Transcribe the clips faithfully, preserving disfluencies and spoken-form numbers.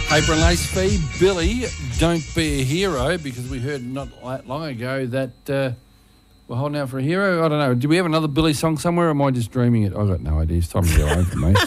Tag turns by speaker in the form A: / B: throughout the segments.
A: Paper and Lace fee, Billy, Don't Be a Hero, because we heard not that long ago that uh, we're holding out for a hero. I don't know. Do we have another Billy song somewhere, or am I just dreaming it? I've got no idea. It's time to go home for me.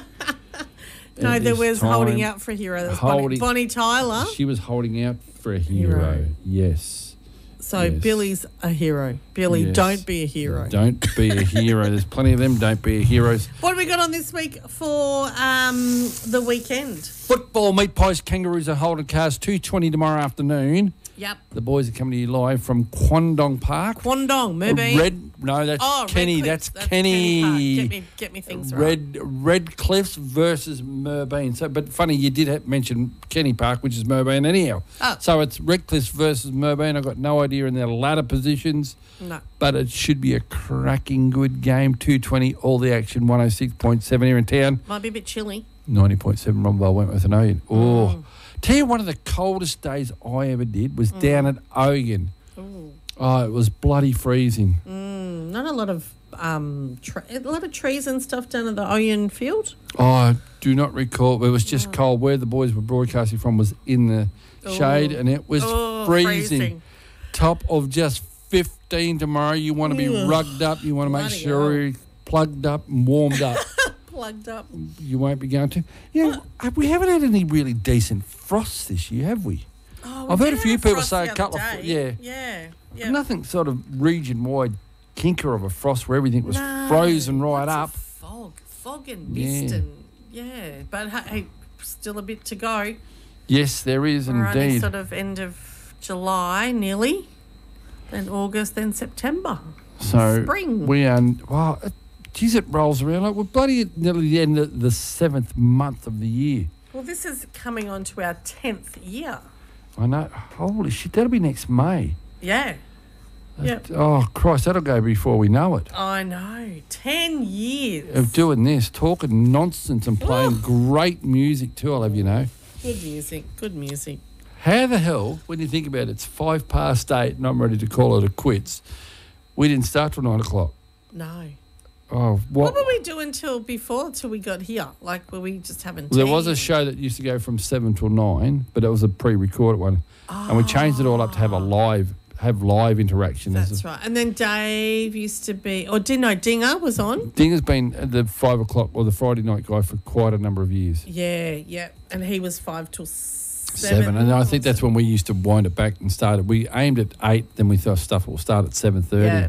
B: No,
A: It
B: there
A: is
B: was
A: time.
B: holding out for a hero. That was Bonnie,
A: Holding-
B: Bonnie Tyler.
A: She was holding out for a hero.
B: Hero.
A: Yes.
B: So
A: Yes.
B: Billy's a hero. Billy,
A: Yes.
B: don't be a hero.
A: Don't be a hero. There's plenty of them. Don't be a heroes.
B: What have we got on this week for um, the weekend?
A: Football, Meat Pies, Kangaroos are holding cars two twenty tomorrow afternoon.
B: Yep.
A: The boys are coming to you live from Kwandong Park.
B: Kwandong, maybe.
A: Red, no, that's
B: oh,
A: Kenny.
B: Redcliffe.
A: That's,
B: That's
A: Kenny.
B: Park. Get me, get me things right.
A: Red Red Cliffs versus Merbein. So, but funny, you did have, mention Kenny Park, which is Merbein anyhow.
B: Oh.
A: So it's Red Cliffs versus Merbein. I've got no idea in their ladder positions.
B: No.
A: But it should be a cracking good game. two twenty, all the action, one oh six point seven here in town.
B: Might be a bit chilly.
A: ninety point seven Romvale Wentworth and Oyen. Oh.
B: Mm.
A: Tell you, one of the coldest days I ever did was
B: Mm.
A: down at Oyen.
B: Ooh.
A: Oh, it was bloody freezing.
B: Mm, not a lot of um, tre- a lot of trees and stuff down at the Oyen field.
A: Oh, I do not recall. It was just cold. Where the boys were broadcasting from was in the shade,
B: Ooh.
A: and it was
B: Oh,
A: freezing.
B: freezing.
A: Top of just fifteen tomorrow. You want to be
B: Ugh.
A: rugged up. You want to make
B: Bloody
A: sure
B: hell.
A: you're plugged up and warmed up.
B: Plugged up.
A: You won't be going to. Yeah, we haven't had any really decent frosts this year, have we?
B: Oh,
A: I've
B: we
A: heard
B: did
A: a few
B: have
A: people
B: frost
A: say
B: the
A: a couple
B: other
A: of-
B: day.
A: yeah.
B: Yeah. Yeah.
A: Nothing sort of region-wide kinker of a frost where everything was
B: No,
A: frozen right
B: lots of
A: up.
B: Fog, fog and mist
A: Yeah.
B: and yeah, but hey, hey, still a bit to go.
A: Yes, there is
B: We're only
A: indeed.
B: sort of end of July, nearly, then August, then September.
A: So
B: Spring.
A: we are. Wow, it- geez, it rolls around like we're bloody at nearly the end of the seventh month of the year.
B: Well, this is coming on to our tenth year.
A: I know. Holy shit, that'll be next May.
B: Yeah. Yep.
A: Oh Christ, that'll go before we know it.
B: I know. Ten years.
A: Of doing this, talking nonsense and playing great music too. I'll have you know.
B: Good music. Good music.
A: How the hell, when you think about it, it's five past eight and I'm ready to call it a quits. We didn't start till nine o'clock.
B: No.
A: Oh,
B: What
A: what?
B: were we doing till before, till we got here? Like, were we just having tea?
A: There was a show that used to go from seven till nine, but it was a pre-recorded one, and we changed it all up to have a live, have live interaction. as
B: That's
A: a,
B: right. And then Dave used to be, or didn't know, Dinger was on.
A: Dinger's been at the five o'clock or the Friday night guy for quite a number of years.
B: Yeah, yeah. And he was five till seven.
A: Seven, and I think that's when we used to wind it back and started. We aimed at eight, then we thought stuff will start at seven thirty.
B: Yeah.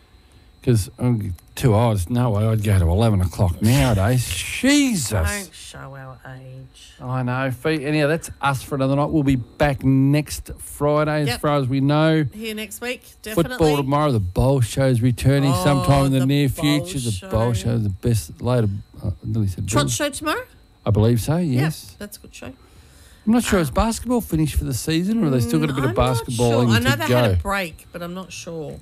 A: Because um, two hours, no way, I'd go to eleven o'clock nowadays. Jesus.
B: Don't show our age.
A: I know. Fee- Anyhow, that's us for another night. We'll be back next Friday, as
B: Yep.
A: far as we know.
B: Here next week, definitely.
A: Football tomorrow. The bowl show's returning
B: Oh,
A: sometime in the,
B: the
A: near
B: bowl
A: future. The
B: show.
A: bowl show, the best later. Uh, I nearly said
B: Trot
A: bowl.
B: show tomorrow?
A: I believe so. Yes.
B: Yeah, that's a good show.
A: I'm not sure. Is basketball finished for the season, or have they still got a bit
B: Mm,
A: of
B: I'm not
A: basketballing
B: sure. I know
A: to
B: they
A: go?
B: had a break, but I'm not sure.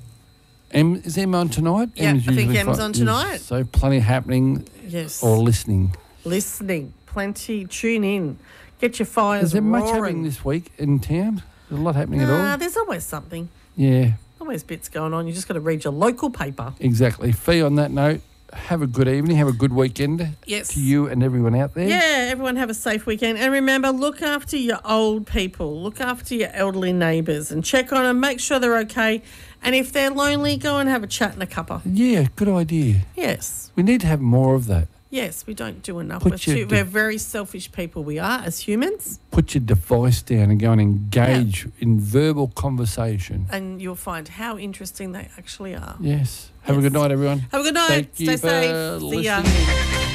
A: M, is M on tonight?
B: Yeah,
A: M's
B: I think
A: usually
B: M's
A: fun-
B: on tonight.
A: So plenty happening
B: Yes.
A: or listening.
B: Listening. Plenty. Tune in. Get your fires
A: Is there
B: roaring.
A: much happening this week in town? There's a lot happening at
B: Nah,
A: all?
B: there's always something.
A: Yeah,
B: Always bits going on. You just got to read your local paper.
A: exactly. Fee, on that note, have a good evening. Have a good weekend
B: Yes.
A: to you and everyone out there.
B: Yeah, everyone have a safe weekend. And remember, look after your old people. Look after your elderly neighbours and check on them. Make sure they're okay. And if they're lonely, go and have a chat and a cuppa.
A: Yeah, good idea.
B: Yes.
A: We need to have more of that.
B: Yes, we don't do enough.
A: Put
B: We're,
A: your
B: too,
A: de-
B: we're very selfish people, we are, as humans.
A: Put your device down and go and engage in verbal conversation.
B: And you'll find how interesting they actually are.
A: Yes. Have a
B: Yes.
A: good night, everyone.
B: Have a good night.
A: Thank
B: Stay
A: you for
B: safe. See ya.
A: listening.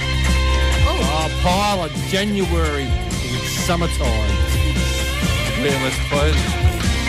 B: Oh.
A: Oh, pile of January. It's summertime. Yeah, let's close.